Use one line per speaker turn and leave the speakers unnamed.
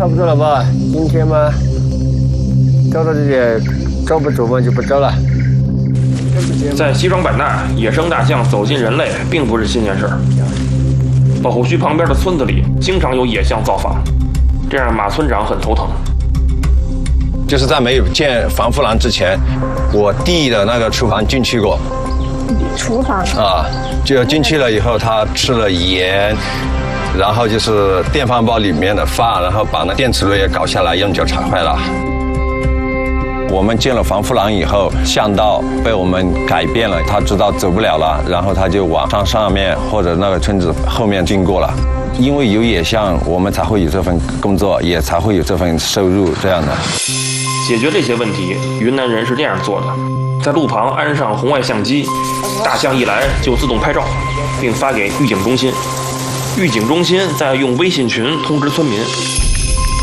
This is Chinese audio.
差不多了吧？今天嘛，招到这里，招不走嘛就不招了。
在西双版纳，野生大象走进人类并不是新鲜事儿。保护区旁边的村子里，经常有野象造访，这让马村长很头疼。
就是在没有建防护栏之前，我弟的那个厨房进去过。
厨房
啊，就进去了以后，他吃了盐，然后就是电饭煲里面的饭，然后把那电磁炉也搞下来，用脚踩坏了。我们建了防护栏以后，巷道被我们改变了，他知道走不了了，然后他就往上面或者那个村子后面经过了。因为有野象，我们才会有这份工作，也才会有这份收入这样的。
解决这些问题，云南人是这样做的：在路旁安上红外相机，大象一来就自动拍照，并发给预警中心。预警中心再用微信群通知村民。